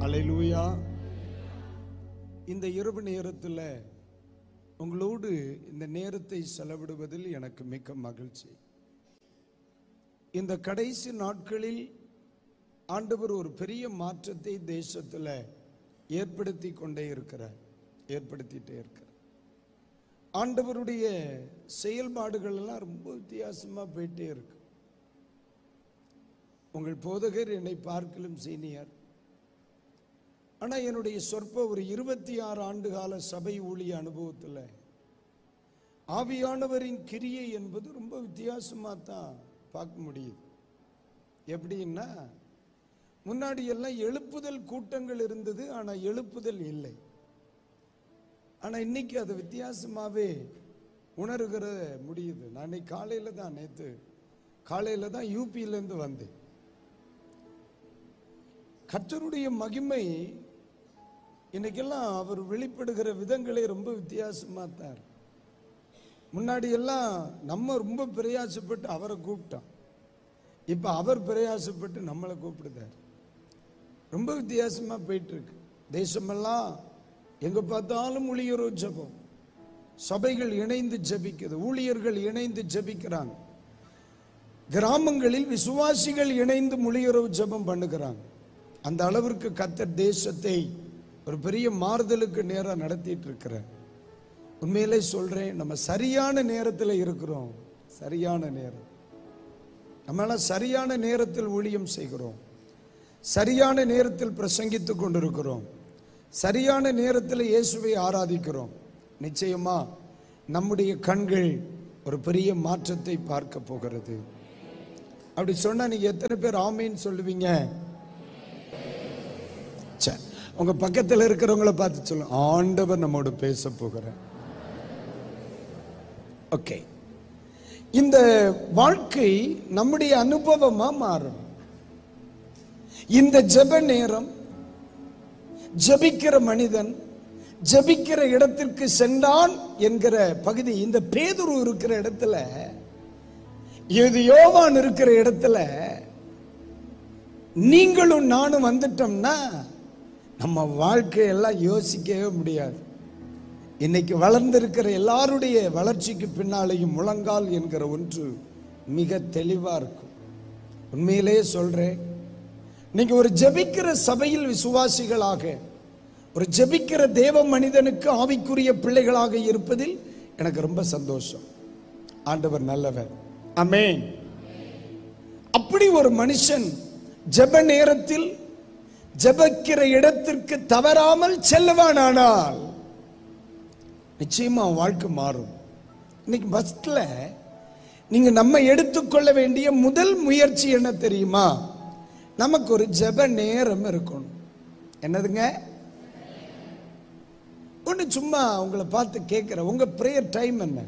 அல்லேலூயா. இந்த இரவு நேரத்தில் உங்களோடு இந்த நேரத்தை செலவிடுவதில் எனக்கு மிக்க மகிழ்ச்சி. இந்த கடைசி நாட்களில் ஆண்டவர் ஒரு பெரிய மாற்றத்தை தேசத்தில் ஏற்படுத்திட்டே இருக்கிறார். ஆண்டவருடைய செயல்பாடுகள் எல்லாம் ரொம்ப வித்தியாசமா போயிட்டே இருக்கு. உங்கள் போதகர் என்னை பார்க்கலும் சீனியர். ஆனா என்னுடைய சொற்ப ஒரு 26 ஆண்டு கால சபை ஊழிய அனுபவத்தில் ஆவியானவரின் கிரியை என்பது ரொம்ப வித்தியாசமா தான் பார்க்க முடியுது. எப்படின்னா, முன்னாடி எல்லாம் எழுப்புதல் கூட்டங்கள் இருந்தது, ஆனா எழுப்புதல் இல்லை. ஆனா இன்னைக்கு அது வித்தியாசமாவே உணர்கிற முடியுது. நான் நேற்று காலையில தான் யூபியிலேருந்து வந்தேன். கர்த்தருடைய மகிமை இன்னைக்கெல்லாம் அவர் வெளிப்படுகிற விதங்களே ரொம்ப வித்தியாசமா தான். முன்னாடி எல்லாம் நம்ம ரொம்ப பிரயாசப்பட்டு அவரை கூப்பிட்டோம், இப்ப அவர் பிரயாசப்பட்டு நம்மளை கூப்பிடுதார். ரொம்ப வித்தியாசமா போயிட்டு இருக்கு. தேசமெல்லாம் எங்க பார்த்தாலும் ஊழியரோ ஜெபம், சபைகள் இணைந்து ஜெபிக்குது, ஊழியர்கள் இணைந்து ஜெபிக்கிறாங்க. கிராமங்களில் விசுவாசிகள் இணைந்து ஊழியரோ ஜெபம் பண்ணுகிறாங்க. அந்த அளவிற்கு கர்த்தர் தேசத்தை ஒரு பெரிய மாறுதலுக்கு நேரம் நடத்திட்டு இருக்கிறார். உண்மையிலே சொல்றேன், நம்ம சரியான நேரத்தில் இருக்கிறோம். சரியான நேரம், நம்மளாம் சரியான நேரத்தில் ஊழியம் செய்கிறோம், சரியான நேரத்தில் பிரசங்கித்துக் கொண்டிருக்கிறோம், சரியான நேரத்தில் இயேசுவை ஆராதிக்கிறோம். நிச்சயமா நம்முடைய கண்கள் ஒரு பெரிய மாற்றத்தை பார்க்க போகிறது. அப்படி சொன்னா நீங்க எத்தனை பேர் ஆமீன் சொல்லுவீங்க? உங்க பக்கத்தில் இருக்கிறவங்கள பார்த்து சொல்லுங்க, ஆண்டவர் நம்மோடு பேச போகிறார். ஓகே, இந்த வாழ்க்கை நம்முடைய அனுபவமா மாறும். இந்த ஜெப நேரம், ஜெபிக்கிற மனிதன் ஜெபிக்கிற இடத்திற்கு சென்றான் என்கிற பகுதி, இந்த பேதுரு இருக்கிற இடத்துல, இது யோவான் இருக்கிற இடத்துல நீங்களும் நானும் வந்துட்டோம்னா நம்ம வாழ்க்கையெல்லாம் யோசிக்கவே முடியாது. இன்னைக்கு வளர்ந்திருக்கிற எல்லாருடைய வளர்ச்சிக்கு பின்னாலேயும் முழங்கால் என்கிற ஒன்று மிக தெளிவா இருக்கும். உண்மையிலேயே சொல்றேன், நீங்க ஒரு ஜெபிக்கிற சபையில் விசுவாசிகளாக, ஒரு ஜெபிக்கிற தேவ மனிதனுக்கு ஆவிக்குரிய பிள்ளைகளாக இருப்பதில் எனக்கு ரொம்ப சந்தோஷம். ஆண்டவர் நல்லவர். ஆமென். அப்படி ஒரு மனுஷன் ஜெப நேரத்தில் ஜெபிக்கிற இடத்திற்கு தவறாமல் செல்லுவானானால் நிச்சயமா வாழ்க்கை மாறும். இன்னைக்கு பஸ்ல நீங்க நம்ம எடுத்துக்கொள்ள வேண்டிய முதல் முயற்சி என்ன தெரியுமா? நமக்கு ஒரு ஜெப நேரம் இருக்கணும். என்னதுங்க? ஒன்று சும்மா உங்களை பார்த்து கேட்கிற, உங்க பிரேயர் டைம் என்ன?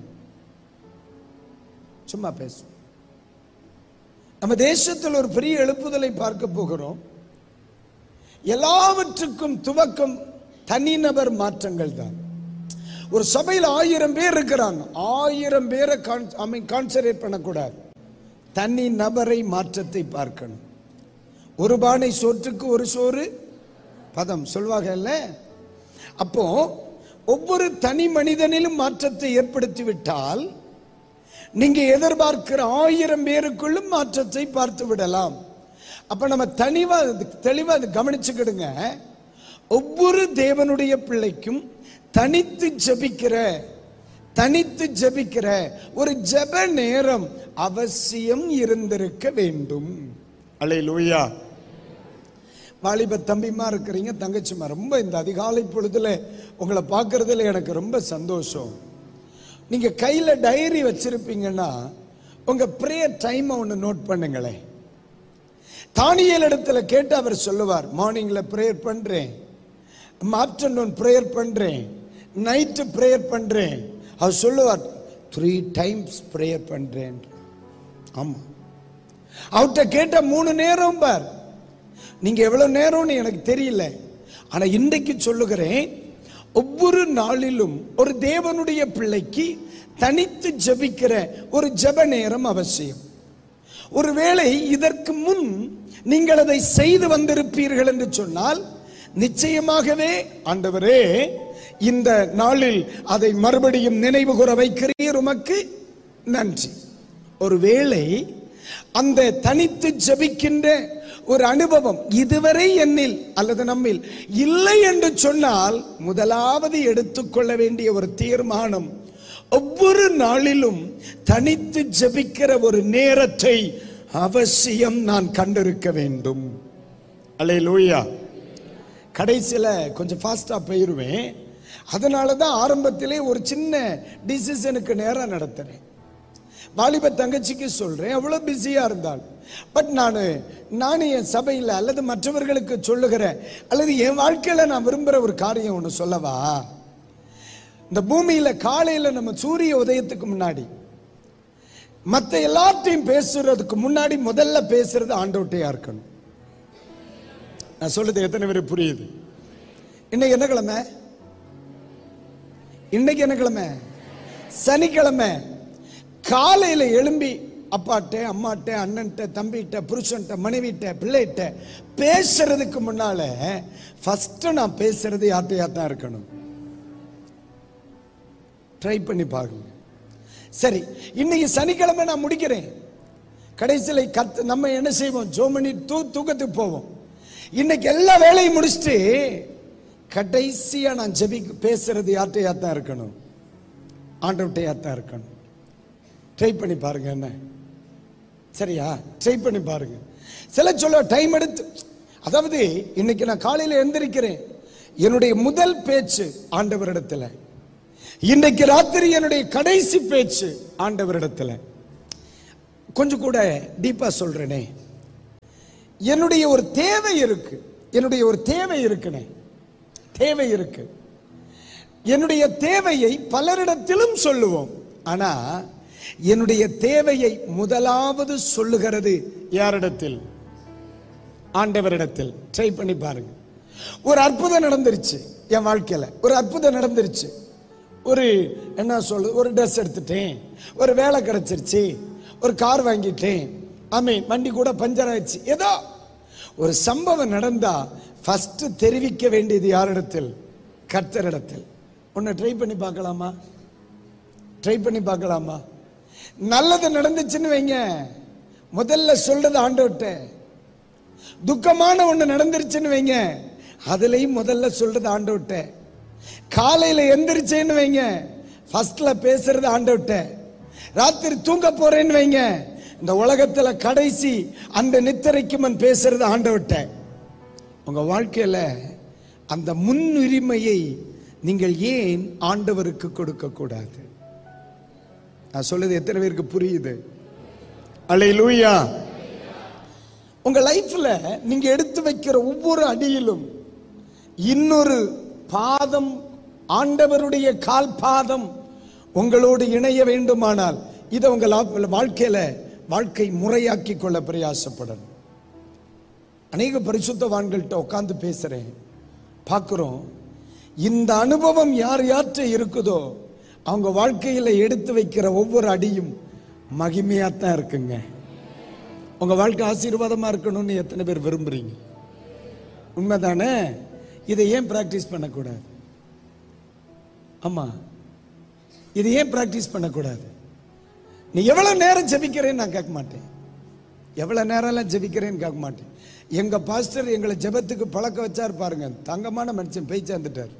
சும்மா பேசும். நம்ம தேசத்தில் ஒரு பெரிய எழுப்புதலை பார்க்க போகிறோம். எல்லாவற்றுக்கும் துவக்கம் தனிநபர் மாற்றங்கள் தான். ஒரு சபையில் 1000 பேர் இருக்கிறாங்க, 1000 பேரை கான்சன்ட்ரேட் பண்ணக்கூடாது. தனி நபரை மாற்றத்தை பார்க்கணும். ஒரு பானை சோற்றுக்கு ஒரு சோறு பதம் சொல்வாங்கல்ல. அப்போ ஒவ்வொரு தனி மனிதனிலும் மாற்றத்தை ஏற்படுத்தி விட்டால் நீங்க எதிர்பார்க்கிற 1000 பேருக்குள்ளும் மாற்றத்தை பார்த்து விடலாம். அப்ப நம்ம தெளிவா கவனிச்சுக்கிடுங்க. ஒவ்வொரு தேவனுடைய பிள்ளைக்கும் தனித்து ஜெபிக்கிற ஒரு ஜெப நேரம் அவசியம் இருந்திருக்க வேண்டும். அல்லேலூயா. வாலிப தம்பிமா இருக்கிறீங்க, தங்கச்சிமா, ரொம்ப இந்த அதிகாலை பொழுதுல உங்களை பார்க்கறதுல எனக்கு ரொம்ப சந்தோஷம். நீங்க கையில டைரி வச்சிருப்பீங்கன்னா உங்க பிரேயர் டைம் ஒன்று நோட் பண்ணுங்களேன். தானியேல் இடத்துல கேட்டு அவர் சொல்லுவார், மார்னிங்ல பிரேயர் பண்றேன், ஆஃப்டர்நூன் பிரேயர் பண்றேன், நைட்டு பிரேயர் பண்றேன். அவர் சொல்லுவார் 3 times பிரேயர் பண்றேன். ஆமா, அவர்கிட்ட கேட்ட 3 நேரம் பார். நீங்க எவ்வளவு நேரம்னு எனக்கு தெரியல, ஆனா இன்றைக்கு சொல்லுகிறேன், ஒவ்வொரு நாளிலும் ஒரு தேவனுடைய பிள்ளைக்கு தனித்து ஜெபிக்கிற ஒரு ஜெப நேரம் அவசியம். ஒருவேளை இதற்கு முன் நீங்கள் அதை செய்து வந்திருப்பீர்கள் என்று சொன்னால் நிச்சயமாகவே ஆண்டவரே இந்த நாளில் அதை மறுபடியும் நினைவு கூற வைக்கிறீர், உமக்கு நன்றி. ஒருவேளை அந்த தனித்து ஜெபிக்கின்ற ஒரு அனுபவம் இதுவரை என்னில் அல்லது நம்மில் இல்லை என்று சொன்னால், முதலாவது எடுத்துக்கொள்ள வேண்டிய ஒரு தீர்மானம், ஒவ்வொரு நாளிலும் தனித்து ஜெபிக்கிற ஒரு நேரத்தை அவசியம் நான் கண்டிருக்க வேண்டும். அல்லேலூயா. கடைசியில கொஞ்சம் ஃபாஸ்டா போயிருவேன். அதனாலதான் ஆரம்பத்திலே ஒரு சின்ன டிசிஷனுக்கு நேரம் நடத்துறேன். வாலிப தங்கச்சிக்கு சொல்றேன், அவ்வளவு பிஸியா இருந்தால், பட் நான் என் சபையில் அல்லது மற்றவர்களுக்கு சொல்லுகிறேன், அல்லது என் வாழ்க்கையில நான் விரும்புற ஒரு காரியம் ஒன்று சொல்லவா. இந்த பூமியில காலையில நம்ம சூரிய உதயத்துக்கு முன்னாடி மற்ற எல்லாத்தையும் பேசுறதுக்கு முன்னாடி முதல்ல பேசுறது ஆண்டவர்ட்டயா இருக்கணும். நான் சொல்றது எத்தனை பேர் புரியுது? இன்னைக்கு என்ன கிழமை? இன்னைக்கு என்ன கிழமை? சனிக்கிழமை. காலையில எழும்பி அப்பாட்ட, அம்மாட்ட, அண்ணன்ட்ட, தம்பிட்ட, புருஷன்ட்ட, மனைவிட்ட, பிள்ளைகிட்ட பேசுறதுக்கு முன்னால ஃபர்ஸ்ட் நான் பேசுறது யார்ட்டையா தான் இருக்கணும். ட்ரை பண்ணி பாருங்க. சரி, இன்னைக்கு சனிக்கிழமை நான் முடிக்கிறேன். கடைசியில் நம்ம என்ன செய்வோம்? ஜோமணி தூக்கத்துக்கு போவோம். இன்னைக்கு எல்லா வேலையும் முடிச்சுட்டு கடைசியா நான் பேசுறது யார்ட்டையா தான் இருக்கணும்? ஆண்டவர்ட்டையா தான் இருக்கணும். ட்ரை பண்ணி பாருங்க. என்ன சரியா? ட்ரை பண்ணி பாருங்க. சில சொல்ல டைம் எடுத்து, அதாவது இன்னைக்கு நான் காலையில எழுந்திருக்கிறேன், என்னுடைய முதல் பேச்சு ஆண்டவரிடத்துல. இன்னைக்கு ராத்திரி என்னுடைய கடைசி பேச்சு ஆண்டவரிடத்துல. கொஞ்சம் கூட டீப்பா சொல்றேனே, என்னுடைய ஒரு தேவை இருக்கு. என்னுடைய ஒரு தேவை இருக்குனே, தேவை இருக்கு. என்னுடைய தேவையை பலரிடத்திலும் சொல்லுவோம். ஆனா என்னுடைய தேவையை முதலாவது சொல்லுகிறது யாரிடத்தில்? ஆண்டவரிடத்தில். ட்ரை பண்ணி பாருங்க. ஒரு அற்புதம் நடந்துருச்சு என் வாழ்க்கையில. ஒரு அற்புதம் நடந்துருச்சு. ஒரு என்ன சொல்றது, ஒரு ட்ரெஸ் எடுத்துட்டேன், ஒரு வேலை கிடைச்சிருச்சு, ஒரு கார் வாங்கிட்டேன், ஆமீன், வண்டி கூட பஞ்சர் ஆயிடுச்சு. ஏதோ ஒரு சம்பவம் நடந்தா ஃபர்ஸ்ட் தெரிவிக்க வேண்டியது யாரிடத்தில்? கர்த்தரிடத்தில். ஒன்னு ட்ரை பண்ணி பார்க்கலாமா? ட்ரை பண்ணி பார்க்கலாமா? நல்லது நடந்துச்சுன்னு வைங்க, முதல்ல சொல்றது ஆண்டவர்ட்ட. துக்கமான ஒண்ணு நடந்துருச்சுன்னு வைங்க, அதுலயும் முதல்ல சொல்றது ஆண்டவர்ட்ட. காலையில எந்திரிச்சேன்னு வைங்க, ஃபர்ஸ்ட்ல பேசுறது ஆண்டவர்ட்ட. ராத்திரி தூங்க போறேன்னு வைங்க, இந்த உலகத்துல கடைசி அந்த நித்திரைக்கு முன் பேசுறது ஆண்டவர்ட்ட. உங்க வாழ்க்கையில அந்த முன்னுரிமையை நீங்கள் ஏன் ஆண்டவருக்கு கொடுக்க கூடாது? நான் சொல்றது எத்தனை பேருக்கு புரியுது? அல்லேலூயா. உங்க லைஃப்ல நீங்க எடுத்து வைக்கிற ஒவ்வொரு அடியிலும் இன்னொரு பாதம், ஆண்டவருடைய கால் பாதம் உங்களோடு இணைய வேண்டுமானால் இதை உங்க வாழ்க்கையில வாழ்க்கை முறையாக்கி கொள்ள பிரயாசப்படணும். அநேக பரிசுத்தவான்கள்ட்ட உட்கார்ந்து பேசுறேன், பார்க்கிறோம். இந்த அனுபவம் யார் யார்கிட்ட இருக்குதோ அவங்க வாழ்க்கையில எடுத்து வைக்கிற ஒவ்வொரு அடியும் மகிமையாத்தான் இருக்குங்க. உங்க வாழ்க்கை ஆசீர்வாதமா இருக்கணும்னு எத்தனை பேர் விரும்புறீங்க? உண்மைதானே? இதை ஏன் பிராக்டிஸ் பண்ணக்கூடாது? ஆமா, இதை ஏன் பிராக்டிஸ் பண்ணக்கூடாது? நீ எவ்வளவு நேரம் ஜெபிக்கிறேன்னு நான் கேட்க மாட்டேன், எவ்வளவு நேரம் எல்லாம் ஜெபிக்கிறேன்னு கேட்க மாட்டேன். எங்க பாஸ்டர் எங்களை ஜெபத்துக்கு பழக்க வச்சார் பாருங்க, தங்கமான மனுஷன் போய் சேர்ந்துட்டார்.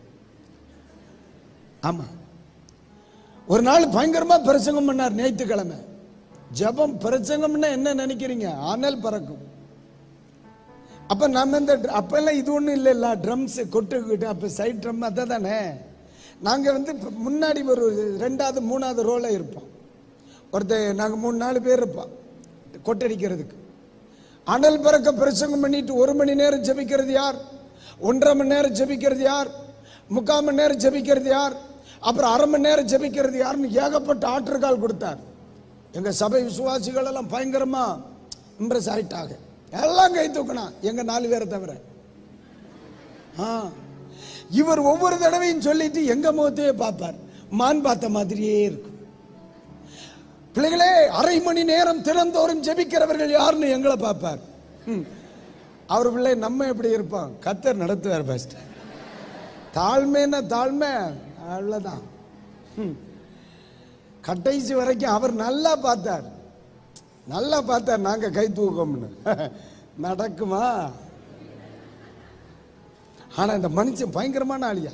ஆமா, ஒரு நாள் பயங்கரமா பிரசங்கம் பண்ணார் ஞாயிற்றுக்கிழமை. ஜெபம் பிரசங்கம்னா என்ன நினைக்கிறீங்க? ஆனல் பறக்கும். அப்ப நம்ம இந்த அப்பெல்லாம் இது ஒண்ணும் இல்ல, ட்ரம்ஸ் கொட்டுக்கிட்டு, அப்ப சைட் ட்ரம் அதானே. நாங்க முன்னாடி ஒரு 2வது 3வது ரோல இருப்போம். நாங்க 3-4 பேர் இருப்போம் கொட்டடிக்கிறதுக்கு. அனல் பறக்க பிரசங்கம் பண்ணிட்டு 1 மணி நேரம் ஜெபிக்கிறது யார்? 1.5 மணி நேரம் ஜெபிக்கிறது யார்? 3/4 மணி நேரம் ஜெபிக்கிறது யார்? அப்புறம் 1/2 மணி நேரம் ஜெபிக்கிறது யாருன்னு ஏகப்பட்ட ஆற்றுக்கால் கொடுத்தார். எங்க சபை விசுவாசிகள் எல்லாம் பயங்கரமா இம்ப்ரெஸ் ஆயிட்டாங்க. எல்லாம் கை தூக்கினா, எங்க 4 பேரை தவிர. இவர் ஒவ்வொரு தடவையும் சொல்லிட்டு எங்க முகத்தையே பார்ப்பார், மான் பார்த்த மாதிரியே இருக்கும். பிள்ளைகளே, 1/2 மணி நேரம் தினந்தோறும் ஜெபிக்கிறவர்கள் யாருன்னு எங்களை பார்ப்பார். அவர் பிள்ளை நம்ம எப்படி இருப்போம்? கர்த்தர் நடத்துவார். ஃபர்ஸ்ட் தாழ்மைன்னா தாழ்மை, அவ்வளவுதான். கடைசி வரைக்கும் அவர் நல்லா பார்த்தார், நல்லா பார்த்தார். நாங்க கை தூக்கம்னு நடக்குமா? ஆனா இந்த மனுஷன் பயங்கரமான ஆளியா.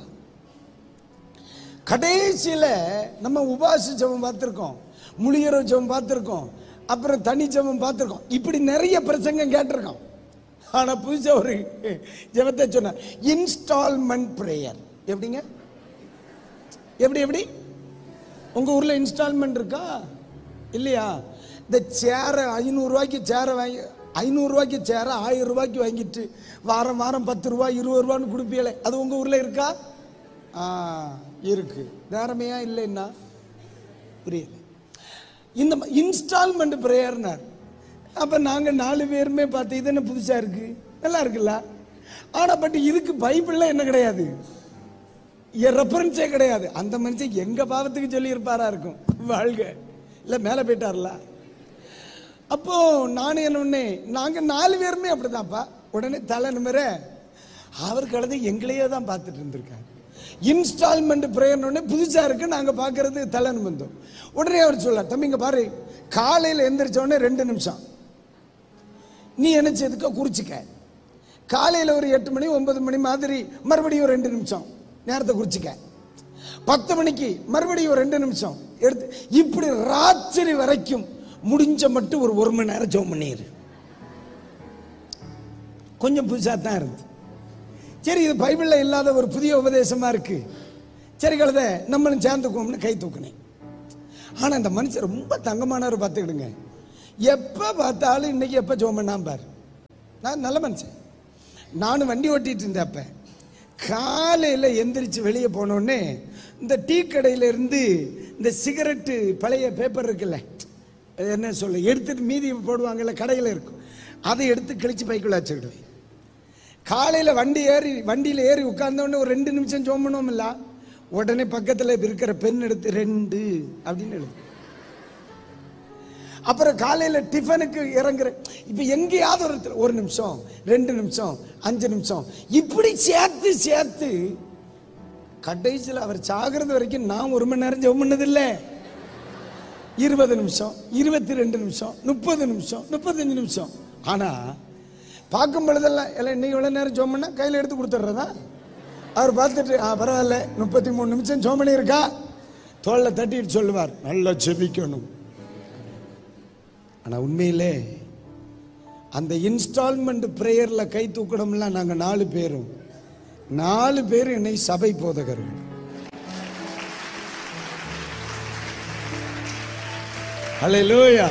கடைசியில நம்ம உபாச ஜெபம் பார்த்திருக்கோம், முழியற ஜெபம் பார்த்திருக்கோம், அப்புறம் தனி ஜெபம் பார்த்திருக்கோம், இப்படி நிறைய பிரசங்கம் கேட்டிருக்கோம். ஆனா புதுசா ஒரு ஜெபத்தை சொன்னார், இன்ஸ்டால்மெண்ட் பிரேயர். எப்படிங்க? எப்படி எப்படி? உங்க ஊர்ல இன்ஸ்டால்மெண்ட் இருக்கா இல்லையா? இந்த சேரை 500 ரூபாய்க்கு சேரை வாங்கி 500 ரூபாய்க்கு சேரை 1000 ரூபாய்க்கு வாங்கிட்டு வாரம் வாரம் 10 ரூபாய் 20 ரூபான்னு கொடுப்பீங்களே, அது உங்க ஊர்ல இருக்கா? இருக்கு. நேரமையா இல்லைன்னா புரியல. இந்த இன்ஸ்டால்மெண்ட் பிரேயர்னார். அப்ப நாங்க 4 பேருமே பார்த்து இது என்ன புதுசா இருக்கு, நல்லா இருக்குல்ல. ஆனா பட் இதுக்கு பைபிள்ல என்ன கிடையாது, ரெஃபரன்ஸே கிடையாது. அந்த மனுஷன் எங்க பாவத்துக்கு சொல்லி இருப்பாரா இருக்கும், வாழ்க இல்ல மேல போயிட்டார்ல. அப்போ நானும் என்ன ஒண்ணே, நாங்க 4 பேருமே அப்படிதான்ப்பா. உடனே தலை நிமிர அவர் கலந்து எங்களையே தான் பார்த்துட்டு இருந்திருக்காரு. இன்ஸ்டால்மெண்ட் பிரேயர்னு புதுசா இருக்கு, நாங்க பாக்குறது தலை நிமிர்ந்தோம். உடனே அவர் சொல்ல, தம்பிங்க பாரு, காலையில எந்திரிச்ச உடனே 2 நிமிஷம் நீ என்ன செய்துக்க குறிச்சிக்க. காலையில ஒரு 8 மணி 9 மணி மாதிரி மறுபடியும் 2 நிமிஷம் நேரத்தை குறிச்சிக்க. 10 மணிக்கு மறுபடியும் 2 நிமிஷம் எடுத்து, இப்படி ராத்திரி வரைக்கும் முடிஞ்ச மட்டும் ஒரு 1 மணி நேரம் ஜெபம் பண்ணிரு. கொஞ்சம் புதுசா தான் இருந்து. சரி, இது பைபிள்ல இல்லாத ஒரு புதிய உபதேசமா இருக்கு, சரி கழுத நம்மளும் சேர்ந்துக்குவோம்னு கை தூக்குனேன். ஆனா இந்த மனுஷன் ரொம்ப தங்கமானவர். பார்த்துக்கிடுங்க, எப்ப பார்த்தாலும் இன்னைக்கு எப்ப ஜெபம் பண்ணாம பாரு. நான் நல்ல மனுஷன், நானும் வண்டி ஓட்டிட்டு இருந்தேன். அப்ப காலையில எந்திரிச்சு வெளியே போனோடனே இந்த டீ கடையில இருந்து இந்த சிகரெட்டு பழைய பேப்பர் இருக்குல்ல, என்ன சொல்ல, எடுத்துட்டு மீதி போடுவாங்கல்ல, கடையில் இருக்கும், அதை எடுத்து கிழிச்சு பைக்குள்ள வச்சுக்கிடுவேன். காலையில வண்டியில ஏறி உட்கார்ந்தோடனே ஒரு 2 நிமிஷம் ஜெபம் பண்ணுவோம் இல்ல, உடனே பக்கத்துல இருக்கிற பெண் எடுத்து 2 அப்படின்னு எழுது. அப்புறம் காலையில டிஃபனுக்கு இறங்குற, இப்ப எங்கேயாவது ஒரு 1 நிமிஷம் 2 நிமிஷம் 5 நிமிஷம் இப்படி சேர்த்து சேர்த்து கடைசியில் அவர் சாகிறது வரைக்கும் நான் 1 மணி நேரம் ஜெபம் பண்ணதில்லை. 20 நிமிஷம் 22 நிமிஷம் 30 நிமிஷம் 35 நிமிஷம். ஆனா பார்க்கும் பொழுதெல்லாம் எல்லாம் இன்னைக்கு எவ்வளவு நேரம் ஜெபம் பண்ணா கையில எடுத்து கொடுத்துட்றதா. அவர் பார்த்துட்டு பரவாயில்ல 33 நிமிஷம் ஜெபம் பண்ணி இருக்கா, தோல்ல தட்டிட்டு சொல்லுவார், நல்லா ஜெபிக்கணும். ஆனா உண்மையிலே அந்த இன்ஸ்டால்மெண்ட் பிரேயர்ல கை தூக்கணும்ல, நாங்க 4 பேரும் 4 பேரும் என்னை சபை போதகர்கள். ஹல்லேலூயா.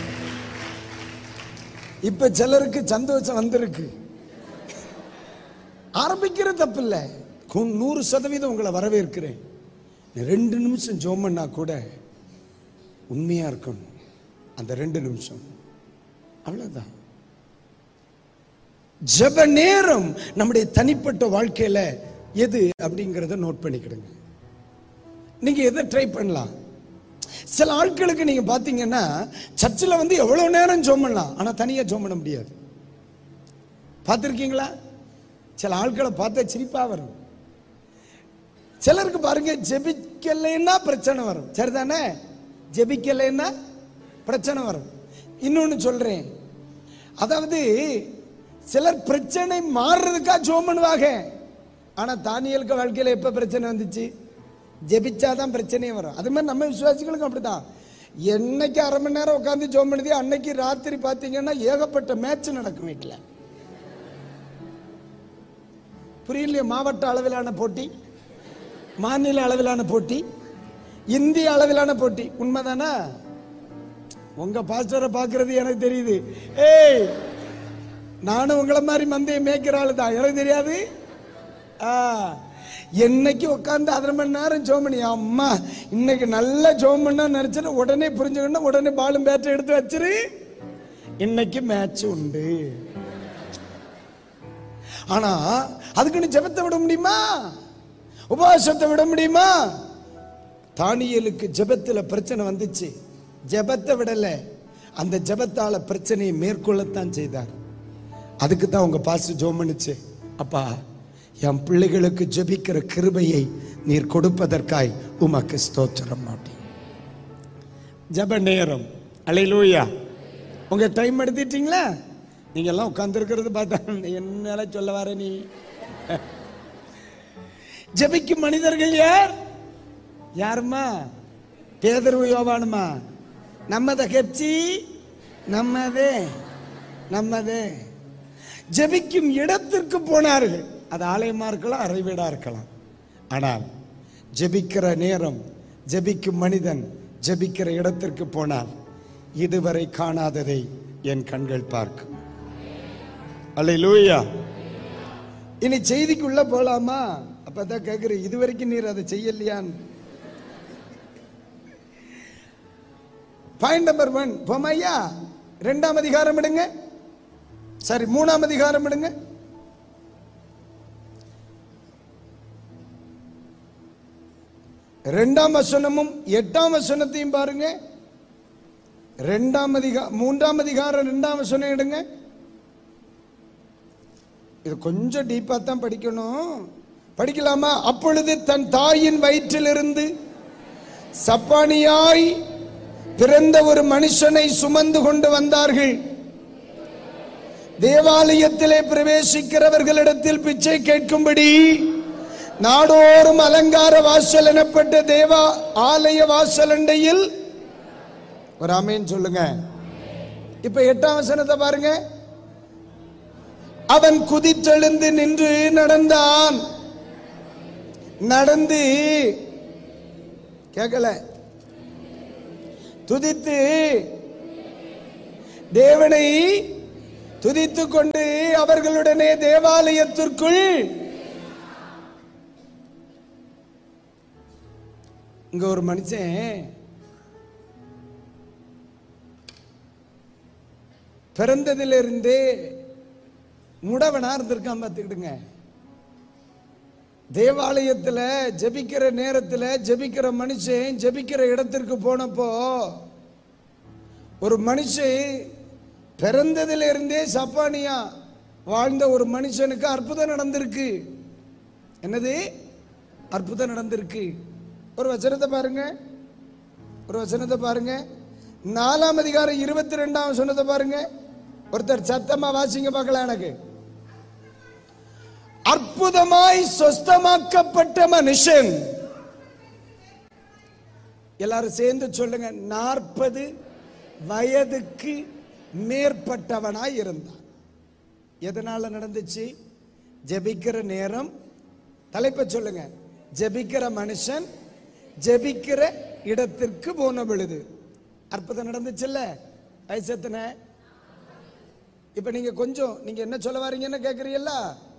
இப்ப சிலருக்கு சந்தோஷம் வந்திருக்கு. ஆரம்பிக்கிற தப்பு இல்லை, 100% உங்களை வரவேற்கிறேன். 2 நிமிஷம் ஜெபம் பண்ணா கூட உண்மையா இருக்கணும். அந்த 2 நிமிஷம் அவ்வளவுதான். ஜெப நேரம் நம்முடைய தனிப்பட்ட வாழ்க்கையில எது அப்படிங்கறத நோட் பண்ணிக்கிடுங்க. நீங்க எதை ட்ரை பண்ணலாம். சில ஆட்களுக்கு நீங்க பாத்தீங்கன்னா சர்ச்சில் வந்து எவ்வளவு நேரம் ஜெபம் பண்ணலாம், ஆனா தனியா ஜெபம் பண்ண முடியாது. பார்த்திருக்கீங்களா? சில ஆட்களை பார்த்தா சிரிப்பா வரும். சிலருக்கு பாருங்க, ஜெபிக்கலைன்னா பிரச்சனை வரும். சரிதானே? ஜெபிக்கலைன்னா பிரச்சனை வரும். இன்னொன்னு சொல்றேன், அதாவது சிலர் பிரச்சனை மாறுறதுக்கா ஜெபம் பண்ணுவாங்க. ஆனா தானியேலுக்கு வாழ்க்கையில எப்ப பிரச்சனை வந்துச்சு? ஜெபிச்சாதான் பிரச்சனையே வரும். அது மாதிரி நம்ம விசுவாசிகளுக்கும் அப்படிதான். என்னைக்கு 1/2 மணி நேரம் உட்காந்து ஜெபம் பண்ணுது, அன்னைக்கு ராத்திரி பாத்தீங்கன்னா ஏகப்பட்ட மேட்ச் நடக்கும் வீட்டுல. புரியலையே? மாவட்ட அளவிலான போட்டி, மாநில அளவிலான போட்டி, இந்திய அளவிலான போட்டி. உண்மைதானா? உங்க பாஸ்டரை பாக்குறது எனக்கு தெரியுது. ஏய், நானும் உங்களை மாதிரி மந்தையை மேய்க்கிற ஆளு தான், எனக்கு தெரியாது. என்னைக்கு உட்காந்து 1/2 மணி நேரம் ஜெபம் பண்ணி, அம்மா இன்னைக்கு நல்லா ஜெபம் பண்ணா நினைச்சேன்னு உடனே புரிஞ்சுக்கணும், உடனே பாலும் பேட்டை எடுத்து வச்சிரு, இன்னைக்கு மேட்ச் உண்டு. ஆனா அதுக்குன்னு ஜெபத்தை விட முடியுமா? உபவாசத்தை விட முடியுமா? தானியேலுக்கு ஜெபத்துல பிரச்சனை வந்துச்சு, ஜெபத்தை விடல, அந்த ஜெபத்தால பிரச்சனையை மேற்கொள்ளத்தான் செய்தார். அதுக்கு தான் உங்க பாஸ்டர் ஜெபம் பண்ணுச்சு, அப்பா என் பிள்ளைகளுக்கு ஜெபிக்கிற கிருபையை நீர் கொடுப்பதற்காய் உமக்கு ஸ்தோத்திரம். ஜெப நேரம். அல்லேலூயா. உங்க டைம் எடுத்துட்டீங்களா? நீங்க எல்லாம் உட்கார்ந்து இருக்கிறது பார்த்தா என்னால சொல்ல வர நீ. ஜெபிக்கும் மனிதர்கள் யார்? யாருமா? பேதுரு யோவானுமா? நம்மத கட்சி நம்மதே. ஜெபிக்கும் இடத்திற்கு போனார்கள். அது ஆலயமா இருக்கலாம், அறைவீடா இருக்கலாம். ஆனால் ஜெபிக்கிற நேரம், ஜெபிக்கும் மனிதன் ஜெபிக்கிற இடத்திற்கு போனால் இதுவரை காணாததை என் கண்கள் பார்க்கும். அல்லேலூயா. இனி செய்திக்குள்ள போலாமா? அப்பதான் கேக்குற, இதுவரைக்கும் நீர் அதை செய்யலையான்னு. Point number 1 போமையா. 2ஆம் அதிகாரம் எடுங்க. சரி, 3ஆம் அதிகாரம் எடுங்க. 2ஆம் வசனமும் 8ஆம் வசனத்தையும் பாருங்க. 3ஆம் அதிகாரம் 2ஆம் வசனம் எடுங்க. இது கொஞ்சம் டீப்பா தான் படிக்கணும். படிக்கலாமா? அப்பொழுது தன் தாயின் வயிற்றிலிருந்து சப்பானியாய் பிறந்த ஒரு மனுஷனை சுமந்து கொண்டு வந்தார்கள். தேவாலயத்திலே பிரவேசிக்கிறவர்களிடத்தில் பிச்சை கேட்கும்படி நாடோறும் அலங்கார வாசல் எனப்பட்ட தேவா ஆலய வாசலண்டையில். ஒரு ஆமேன் சொல்லுங்க. இப்ப 8ஆம் வசனத்தை பாருங்க. அவன் குதித்தெழுந்து நின்று நடந்தான். நடந்து கேட்கல, துதித்து தேவனை துதித்து கொண்டு அவர்களுடனே தேவாலயத்திற்குள். இங்க ஒரு மனுஷன் பிறந்ததிலிருந்தே முடவனா இருந்திருக்கான். பார்த்துக்கிடுங்க. தேவாலயத்துல ஜெபிக்கிற நேரத்துல ஜெபிக்கிற மனுஷன் ஜெபிக்கிற இடத்திற்கு போனப்போ ஒரு மனுஷன் பிறந்ததிலிருந்தே சப்பானியா வாழ்ந்த ஒரு மனுஷனுக்கு அற்புதம் நடந்திருக்கு. என்னது? அற்புதம் நடந்திருக்கு. ஒரு வசனத்தை பாருங்க. 4ஆம் அதிகாரம் 22ஆம் வசனத்தை பாருங்க. ஒருத்தர் சத்தமா வாசிங்க பார்க்கலாம். எனக்கு அற்புதமாய் சொஸ்தமாக்கப்பட்ட மனுஷன். எல்லாரும் சேர்ந்து சொல்லுங்க. 40 வயதுக்கு மேற்பட்டவனாய் இருந்தான். எதனால நடந்துச்சு? ஜெபிக்கிற நேரம். தலைப்பை சொல்லுங்க. ஜெபிக்கிற மனுஷன் ஜெபிக்கிற இடத்திற்கு போன பொழுது அற்புதம் நடந்துச்சுல்ல. வயசு எத்தனை? இப்ப நீங்க கொஞ்சம் நீங்க என்ன சொல்ல வாரீங்கன்னு கேக்குறீங்களா?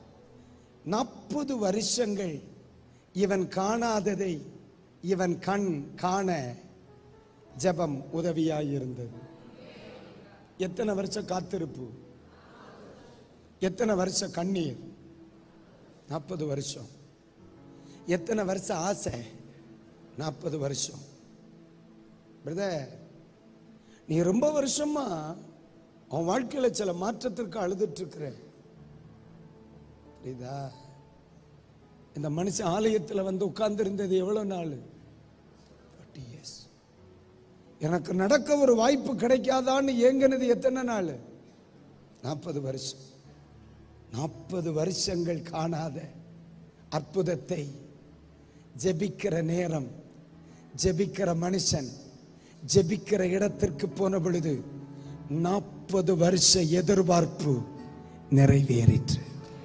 40 வருஷங்கள் இவன் காணாததை இவன் கண் காண ஜெபம் உதவியாய் இருந்தது. எத்தனை வருஷம் காத்திருப்பு, எத்தனை வருஷம் கண்ணீர்? 40 வருஷம். எத்தனை வருஷம் ஆசை? 40 வருஷம். பிரதர், நீ ரொம்ப வருஷமா அவன் வாழ்க்கையில சில மாற்றத்திற்கு அழுதுட்டு இருக்கிற. புரியுதா? இந்த மனுஷன் ஆலயத்தில் வந்து உட்கார்ந்து இருந்தது எவ்வளவு நாள்? 40 years. எனக்கு நடக்க ஒரு வாய்ப்பு கிடைக்காதான்னு ஏங்கினது எத்தனை நாள்? 40 வருஷம். 40 வருஷங்கள் காணாத அற்புதத்தை ஜெபிக்கிற நேரம், ஜெபிக்கிற மனுஷன் ஜெபிக்கிற இடத்திற்கு போன பொழுது 40 வருஷ எதிர்பார்ப்பு நிறைவேறிற்று.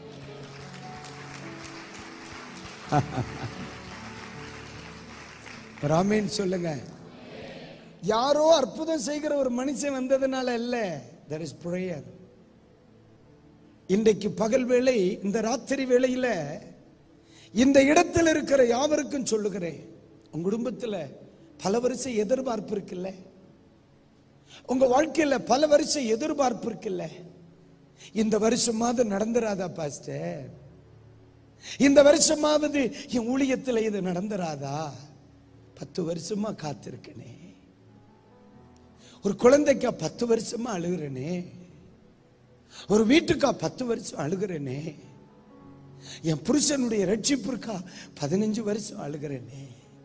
ராமேன் சொல்லுங்க. யாரோ அற்புதம் செய்கிற ஒரு மனுஷன் வந்ததுனால இல்ல. there is prayer. இன்றைக்கு பகல் வேளை, இந்த ராத்திரி வேளையில இந்த இடத்தில் இருக்கிற யாவருக்கும் சொல்லுகிறேன், உங்க குடும்பத்துல பல வருஷ எதிர்பார்ப்பு இருக்குல்ல, உங்க வாழ்க்கையில பல வருஷ எதிர்பார்ப்பு இருக்குல்ல. இந்த வருஷமாவது நடந்துராதா பாஸ்டர்? இந்த வருஷமாவது என் ஊழியத்தில் இது நடந்துராதா? 10 வருஷமா காத்திருக்கனே. ஒரு குழந்தைக்கு 10 வருஷமா அழுகிறனே. ஒரு வீட்டுக்கா 10 வருஷம் அழுகிறேனே, என் புருஷனுடைய ரட்சிப்பிற்கா 15 வருஷம் அழுகிறேனே,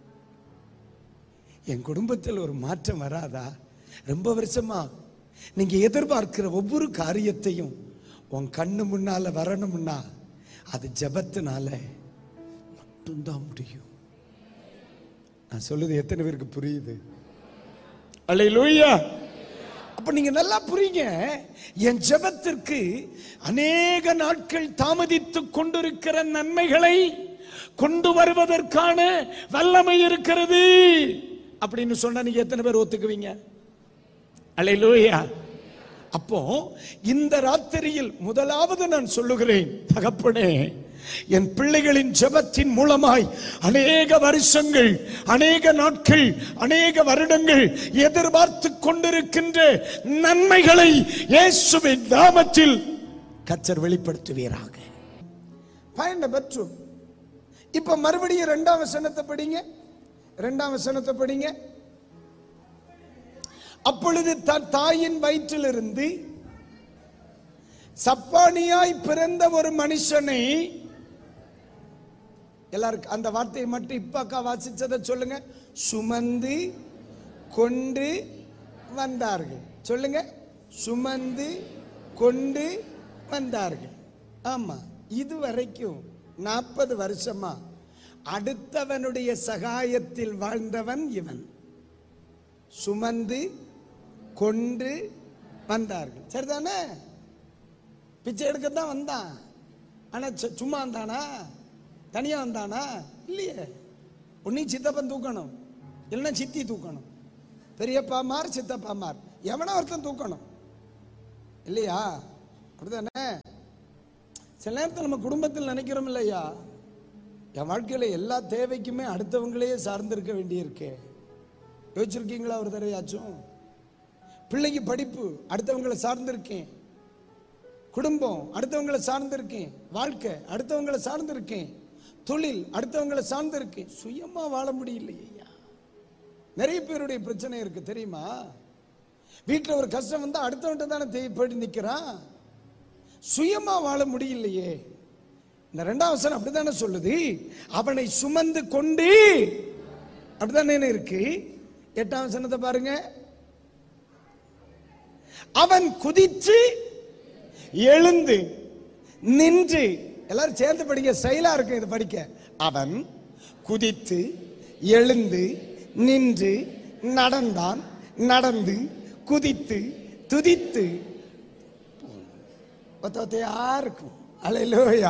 என் குடும்பத்தில் ஒரு மாற்றம் வராதா? ரொம்ப வருஷமா நீங்க எதிர்பார்க்கிற ஒவ்வொரு காரியத்தையும் உன் கண்ணு முன்னால வரணும்னா அது ஜெபத்தினால மட்டும்தான் முடியும். நான் சொல்லுது எத்தனை பேருக்கு புரியுது? அல்லேலூயா. அப்ப நீங்க நல்லா புரியுங்க, என் ஜெபத்திற்கு அநேக நாட்கள் தாமதித்துக் கொண்டிருக்கிற நன்மைகளை கொண்டு வருவதற்கான வல்லமை இருக்கிறது அப்படின்னு சொன்னா நீங்க எத்தனை பேர் ஒத்துக்குவீங்க? அல்லேலூயா. அப்போ இந்த ராத்திரியில் முதலாவது நான் சொல்லுகிறேன், தகப்பனே, என் பிள்ளைகளின் ஜெபத்தின் மூலமாய் அநேக வருஷங்கள், அநேக நாட்கள், அநேக வருடங்கள் எதிர்பார்த்து கொண்டிருக்கின்ற நன்மைகளை இயேசுவின் நாமத்தில் கர்த்தர் வெளிப்படுத்துவீராக. பயண பெற்று இப்ப மறுபடியும் 2ஆம் வசனத்தை படிங்க. 2ஆம் வசனத்தை படிங்க. அப்பொழுது தன் தாயின் வயிற்றிலிருந்து சப்பானியாய் பிறந்த ஒரு மனுஷனை, எல்லாருக்கும் அந்த வார்த்தையை மட்டும் இப்ப வாசிச்சதை சொல்லுங்க. சுமந்து கொண்டு வந்தார்கள். சொல்லுங்க, சுமந்து கொண்டு வந்தார்கள். ஆமா, இதுவரைக்கும் 40 வருஷமா அடுத்தவனுடைய சகாயத்தில் வாழ்ந்தவன் இவன். சுமந்து கொண்டு வந்தார்கள். சரிதானே? பிச்சை எடுக்கத்தான் வந்தான். ஆனா சும்மா வந்தானா? தனியா வந்தானா? இல்லையே. ஒன்னும் சித்தப்பன் தூக்கணும், இல்லைன்னா சித்தி தூக்கணும், பெரியப்பாமார் சித்தப்பாமார் எவனா ஒருத்தன் தூக்கணும், இல்லையா? அப்படிதானே? சில நேரத்தில் நம்ம குடும்பத்தில் நினைக்கிறோம் இல்லையா, என் வாழ்க்கையில எல்லா தேவைக்குமே அடுத்தவங்களையே சார்ந்திருக்க வேண்டியிருக்கே. யோசிச்சிருக்கீங்களா ஒரு தடவையாச்சும்? பிள்ளைக்கு படிப்பு அடுத்தவங்களை சார்ந்திருக்கேன், குடும்பம் அடுத்தவங்களை சார்ந்திருக்கேன், வாழ்க்கை அடுத்தவங்களை சார்ந்திருக்கேன், தொழில் அடுத்தவங்களை சார்ந்திருக்கேன். சுயமா வாழ முடியலையா? நிறைய பேருடைய பிரச்சனை இருக்கு தெரியுமா? வீட்டில் ஒரு கஷ்டம் வந்தா அடுத்தவன்ட்ட தானே போய் நிற்கிறான். சுயமா வாழ முடியலையே. இந்த 2ஆம் வசனம் அப்படித்தானே சொல்லுது, அவனை சுமந்து கொண்டு. அப்படித்தானே இருக்கு. 8ஆம் வசனத்தை பாருங்க. அவன் குதித்து எழுந்து நின்று. எல்லாரும் சேர்ந்து படிக்க, ஸ்டைலா இருக்கு இது படிக்க. அவன் குதித்து எழுந்து நின்று நடந்தான், நடந்து குதித்து துதித்து இருக்கும். அல்லேலூயா.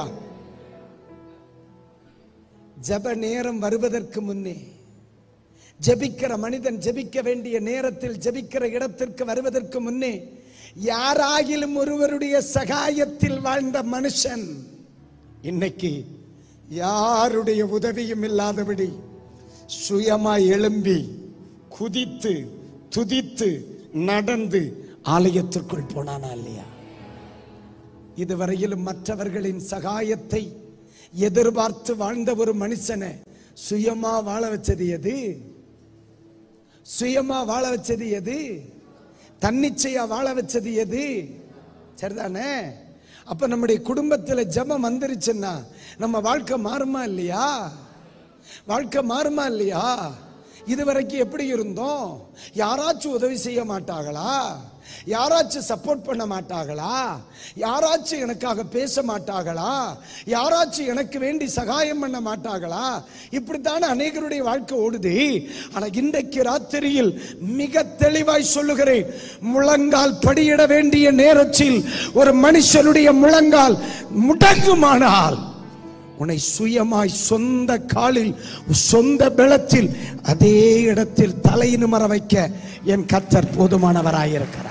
ஜெப நேரம் வருவதற்கு முன்னே, ஜெபிக்கிற மனிதன் ஜெபிக்க வேண்டிய நேரத்தில் ஜெபிக்கிற இடத்திற்கு வருவதற்கு முன்னே, யாராகிலும் ஒருவருடைய சகாயத்தில் வாழ்ந்த மனுஷன் இன்னைக்கு யாருடைய உதவியும் இல்லாதபடி சுயமாய் எழும்பி குதித்து துதித்து நடந்து ஆலயத்திற்குள் போனானா இல்லையா? இதுவரையிலும் மற்றவர்களின் சகாயத்தை எதிர்பார்த்து வாழ்ந்த ஒரு மனுஷனை சுயமா வாழ வச்சது எது? சுயமா வாழ வச்சது எது? தன்னிச்சையா வாழ வச்சது எது? சரிதானே? அப்ப நம்முடைய குடும்பத்தில் ஜெபம் வந்துருச்சுன்னா நம்ம வாழ்க்கை மாறுமா இல்லையா? வாழ்க்கை மாறுமா இல்லையா? இதுவரைக்கும் எப்படி இருந்தோம்? யாராச்சும் உதவி செய்ய மாட்டாங்களா? யாராச்சும் சப்போர்ட் பண்ண மாட்டாங்களா? யாராச்சும் எனக்காக பேச மாட்டாங்களா? யாராச்சும் எனக்கு வேண்டி சகாயம் பண்ண மாட்டாங்களா? இப்படித்தானே அநேகருடைய வாழ்க்கை ஓடுது. ஆனா இன்றைக்கு ராத்திரியில் மிக தெளிவாய் சொல்லுகிறேன், முழங்கால் படியிட வேண்டிய நேரத்தில் ஒரு மனுஷனுடைய முழங்கால் முடங்குமானால் உன்னை சுயமாய் சொந்த காலில் சொந்த பலத்தில் அதே இடத்தில் தலை நிமிர வைக்க என் கர்த்தர் போதுமானவராயிருக்கிறார்.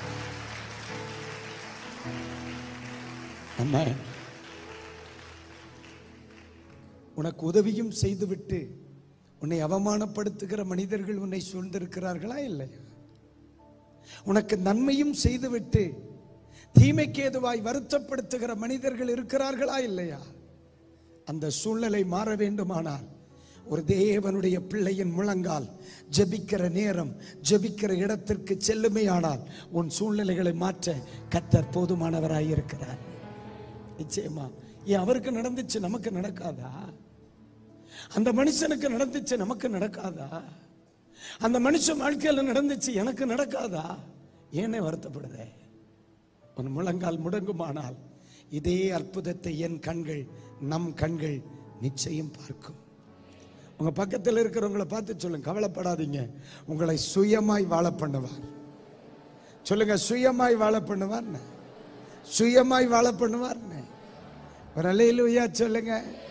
உனக்கு உதவியும் செய்துவிட்டு உன்னை அவமானப்படுத்துகிற மனிதர்கள் உன்னை சூழ்ந்திருக்கிறார்களா இல்லையா? உனக்கு நன்மையும் செய்துவிட்டு தீமைக்கு ஏதுவாய் வருத்தப்படுத்துகிற மனிதர்கள் இருக்கிறார்களா இல்லையா? அந்த சூழ்நிலை மாற வேண்டுமானால் ஒரு தேவனுடைய பிள்ளையின் முழங்கால் ஜெபிக்கிற நேரம், ஜெபிக்கிற இடத்திற்கு செல்லுமையானால் உன் சூழ்நிலைகளை மாற்ற கர்த்தர் போதுமானவராய் இருக்கிறார். நிச்சயமா. ஏன் அவருக்கு நடந்துச்சு, நமக்கு நடக்காதா? அந்த மனுஷனுக்கு நடந்துச்சு, நமக்கு நடக்காதா? அந்த மனுஷன் வாழ்க்கையில நடந்துச்சு, எனக்கு நடக்காதா? ஏனே வருத்தப்படுதே? உன் முழங்கால் முடங்குமானால் இதே அற்புதத்தை என் கண்கள், நம் கண்கள் நிச்சயம் பார்க்கும். உங்க பக்கத்தில் இருக்கிறவங்களை பார்த்து சொல்லுங்க, கவலைப்படாதீங்க, உங்களை சுயமாய் வாழ பண்ணுவார். சொல்லுங்க, சுயமாய் வாழ பண்ணுவார், சுயமாய் வாழ பண்ணுவார். ஒரு அல்லேலூயா சொல்லுங்க.